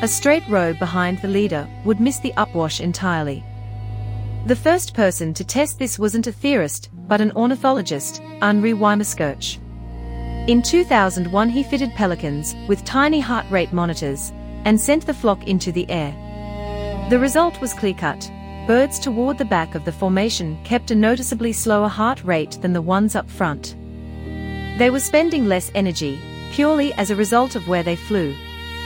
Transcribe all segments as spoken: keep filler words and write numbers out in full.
A straight row behind the leader would miss the upwash entirely. The first person to test this wasn't a theorist, but an ornithologist, Henri Weimarskirch. In two thousand one he fitted pelicans with tiny heart rate monitors and sent the flock into the air. The result was clear-cut. Birds toward the back of the formation kept a noticeably slower heart rate than the ones up front. They were spending less energy, purely as a result of where they flew.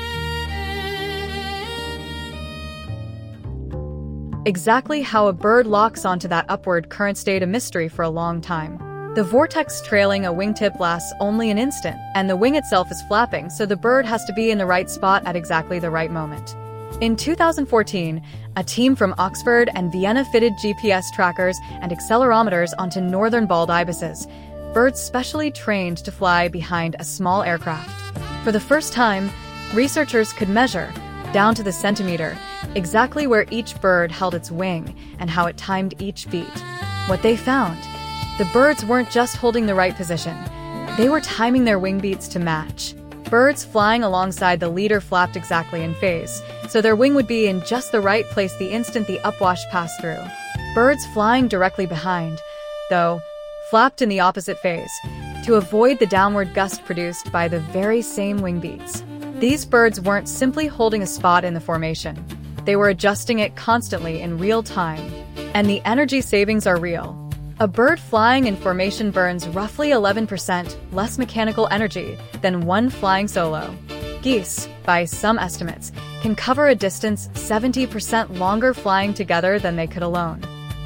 Exactly how a bird locks onto that upward current stayed a mystery for a long time. The vortex trailing a wingtip lasts only an instant, and the wing itself is flapping, so the bird has to be in the right spot at exactly the right moment. In two thousand fourteen, a team from Oxford and Vienna fitted G P S trackers and accelerometers onto northern bald ibises, birds specially trained to fly behind a small aircraft. For the first time, researchers could measure, down to the centimeter, exactly where each bird held its wing and how it timed each beat. What they found: the birds weren't just holding the right position, they were timing their wing beats to match. Birds flying alongside the leader flapped exactly in phase, so their wing would be in just the right place the instant the upwash passed through. Birds flying directly behind, though, flapped in the opposite phase, to avoid the downward gust produced by the very same wing beats. These birds weren't simply holding a spot in the formation. They were adjusting it constantly in real time. And the energy savings are real. A bird flying in formation burns roughly eleven percent less mechanical energy than one flying solo. Geese, by some estimates, can cover a distance seventy percent longer flying together than they could alone.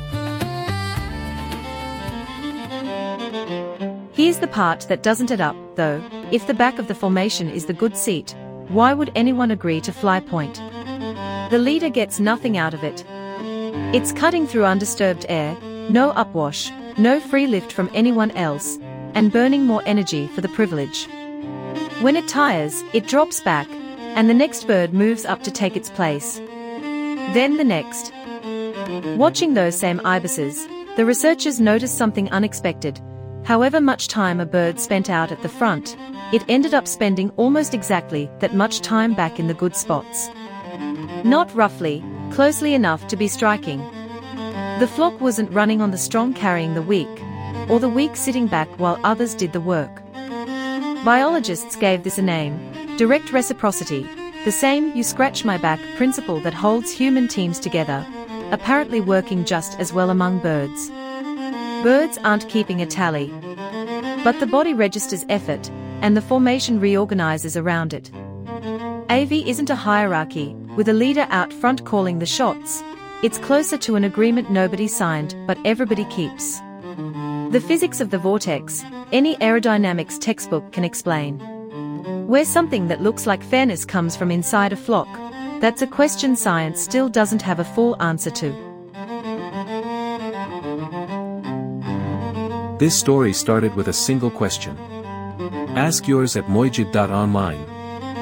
Here's the part that doesn't add up, though. If the back of the formation is the good seat, why would anyone agree to fly point? The leader gets nothing out of it. It's cutting through undisturbed air, no upwash, no free lift from anyone else, and burning more energy for the privilege. When it tires, it drops back, and the next bird moves up to take its place. Then the next. Watching those same ibises, the researchers noticed something unexpected. However much time a bird spent out at the front, it ended up spending almost exactly that much time back in the good spots. Not roughly, closely enough to be striking. The flock wasn't running on the strong carrying the weak, or the weak sitting back while others did the work. Biologists gave this a name: direct reciprocity, the same you scratch my back principle that holds human teams together, apparently working just as well among birds. Birds aren't keeping a tally, but the body registers effort, and the formation reorganizes around it. A V isn't a hierarchy, with a leader out front calling the shots. It's closer to an agreement nobody signed, but everybody keeps. The physics of the vortex, any aerodynamics textbook can explain. Where something that looks like fairness comes from inside a flock, that's a question science still doesn't have a full answer to. This story started with a single question. Ask yours at mojib dot online.